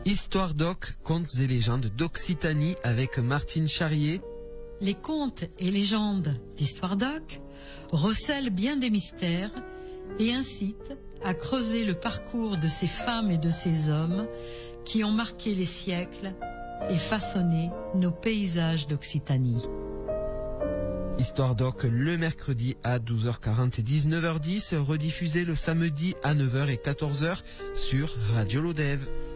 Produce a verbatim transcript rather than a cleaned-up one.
Histoire Doc, contes et légendes d'Occitanie avec Martine Charrier. Les contes et légendes d'Histoire Doc recèlent bien des mystères et incitent à creuser le parcours de ces femmes et de ces hommes qui ont marqué les siècles et façonné nos paysages d'Occitanie. Histoire Doc le mercredi à douze heures quarante et dix-neuf heures dix, rediffusé le samedi à neuf heures et quatorze heures sur Radio Lodève.